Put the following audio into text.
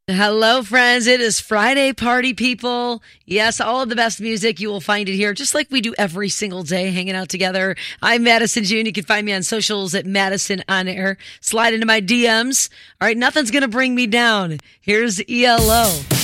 Hello, friends. It is Friday, party people. Yes, all of the best music. You will find it here, just like we do every single day, hanging out together. I'm Madison June. You can find me on socials at Madison On Air. Slide into my DMs. All right, nothing's going to bring me down. Here's ELO.